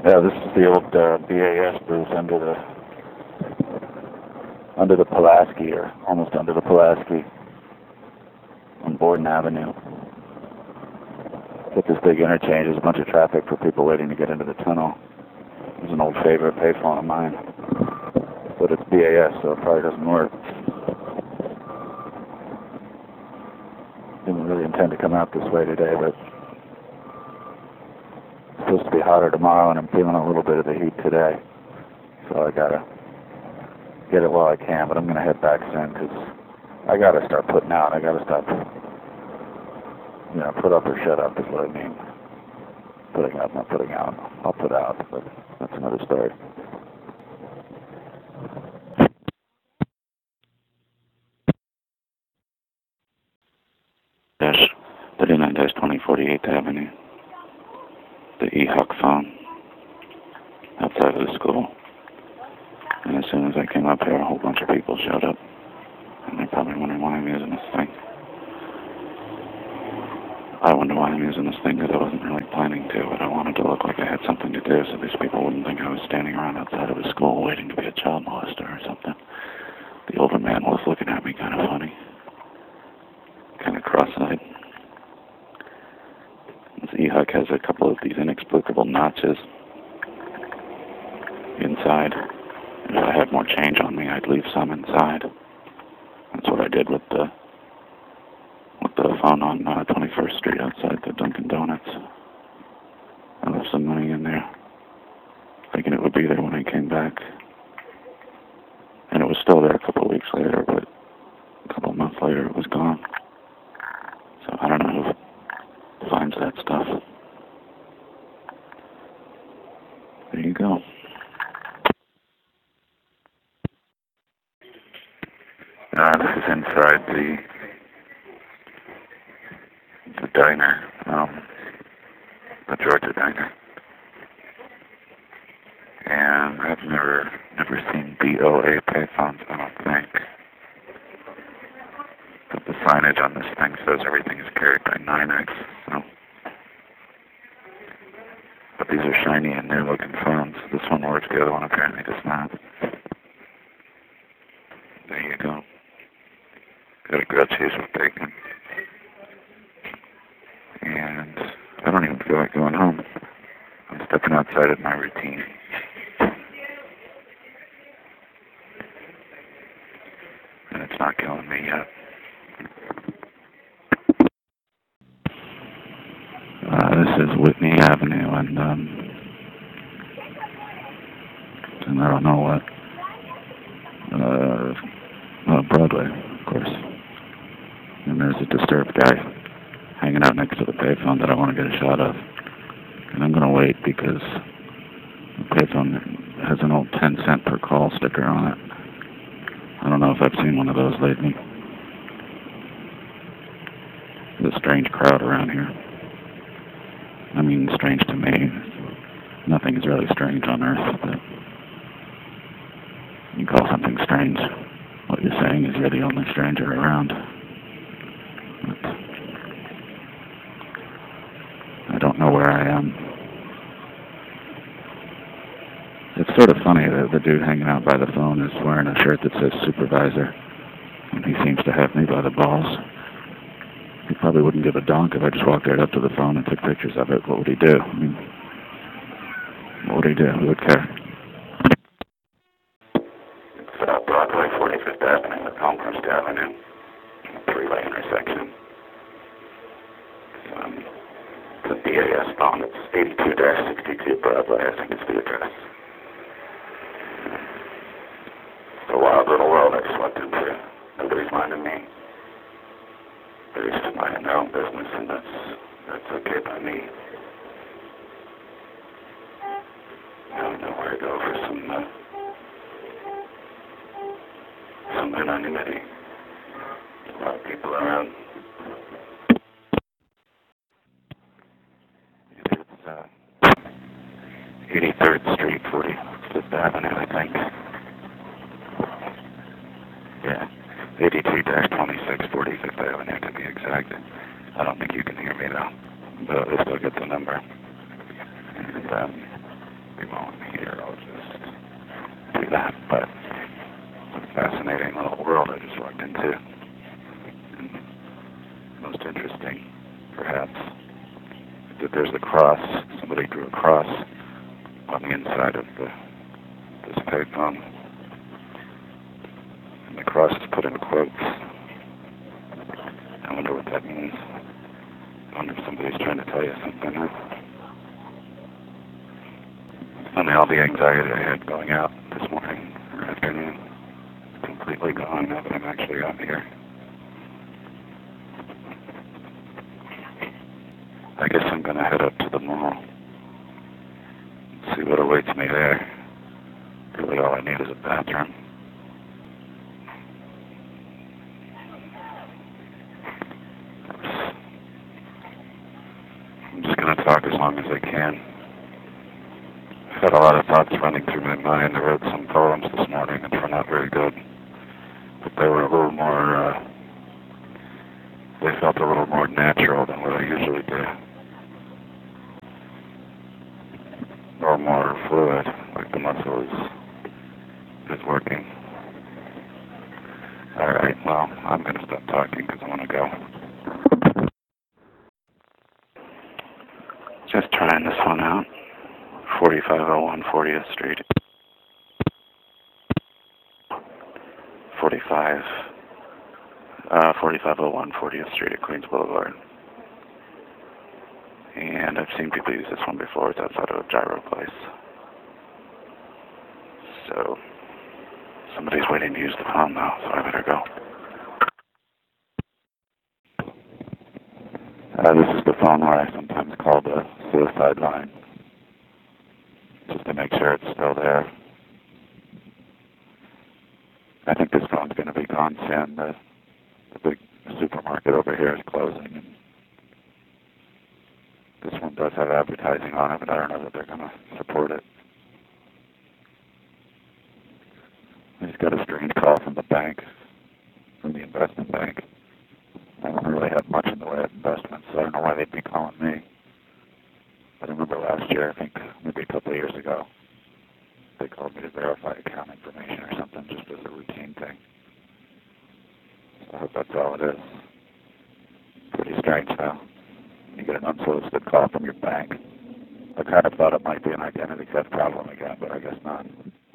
Yeah, this is the old BAS booth under the Pulaski, or almost under the Pulaski, on Borden Avenue. At this big interchange, there's a bunch of traffic for people waiting to get into the tunnel. It was an old favorite payphone of mine, but it's BAS, so it probably doesn't work. Didn't really intend to come out this way today, but it's supposed to be hotter tomorrow, and I'm feeling a little bit of the heat today, so I gotta get it while I can. But I'm gonna head back soon because I gotta start putting out. I gotta stop. Put up or shut up is what I mean. Putting up, not putting out. I'll put out, but that's another story. Dash 39-2048th Avenue. The EHawk phone outside of the school. And as soon as I came up here, a whole bunch of people showed up. And they're probably wondering why I'm using this thing. I wonder why I'm using this thing, because I wasn't really planning to, but I wanted to look like I had something to do so these people wouldn't think I was standing around outside of a school waiting to be a child molester or something. The older man was looking at me kind of funny, kind of cross-eyed. This EHawk has a couple of these inexplicable notches inside. If I had more change on me, I'd leave some inside. That's what I did with the phone on 21st Street outside the Dunkin' Donuts. I left some money in there, thinking it would be there when I came back. And it was still there a couple of weeks later, but a couple of months later it was gone. So I don't know who finds that stuff. There you go. This is inside the diner, the Georgia diner. And I've never seen BOA payphones, I don't think. But the signage on this thing says everything is carried by NYNEX, so. But these are shiny and new looking phones. This one works, the other one apparently does not. There you go. Got a grilled cheese with bacon. And I don't even feel like going home. I'm stepping outside of my routine. And it's not killing me yet. This is Whitney Avenue, and I don't know what. Broadway, of course. And there's a disturbed guy hanging out next to the payphone that I want to get a shot of. And I'm going to wait because the payphone has an old 10-cent per call sticker on it. I don't know if I've seen one of those lately. There's a strange crowd around here. I mean, strange to me. Nothing is really strange on Earth, but you call something strange. What you're saying is you're the only stranger around. But I don't know where I am. It's sort of funny that the dude hanging out by the phone is wearing a shirt that says supervisor, and he seems to have me by the balls. He probably wouldn't give a donk if I just walked right up to the phone and took pictures of it. What would he do? I mean, what would he do? Who would care? It's Broadway, 45th Avenue, with Elmhurst Avenue, three-way intersection. It's a BAS phone. It's 82-62 Broadway, I think is the address. It's a wild little world I just walked into. Nobody's minding me. They're used to minding their own business, and that's okay by me. I don't know where to go for some anonymity. A lot of people around. It's 83rd Street, 45th Avenue, I think. Yeah, 82-26, 45th Avenue to be exact. I don't think you can hear me though, but at least I'll get the number. And be mowing here, I'll just do that. But it's a fascinating little world I just walked into. And most interesting, perhaps, is that there's the cross. Somebody drew a cross on the inside of this payphone. And the cross is put in quotes. I wonder what that means. I wonder if somebody's trying to tell you something. I mean, all the anxiety I had going out this morning or afternoon is completely gone now that I'm actually out here. I guess I'm going to head up to the mall, see what awaits me there. Really all I need is a bathroom. I'm just going to talk as long as I can. I've had a lot of thoughts running through my mind. I wrote some poems this morning, which were not very good, but they were a little more, they felt a little more natural than what I usually do. Or more fluid, like the muscle is working. Alright, well, I'm going to stop talking because I want to go. Just trying this one out. 4501 40th Street. 4501 40th Street at Queens Boulevard. And I've seen people use this one before. It's outside of a gyro place. So, somebody's waiting to use the phone now, so I better go. This is the phone where I sometimes call the suicide line, just to make sure it's still there. I think this phone's going to be gone soon. The big supermarket over here is closing. And this one does have advertising on it, but I don't know that they're going to support it. I just got a strange call from the bank, from the investment bank. I don't really have much in the way of investments, so I don't know why they'd be calling me. But I remember last year, I think maybe a couple of years ago, they called me to verify account information or something, just as a routine thing. So I hope that's all it is. Pretty strange, though. You get an unsolicited call from your bank. I kind of thought it might be an identity theft problem again, but I guess not.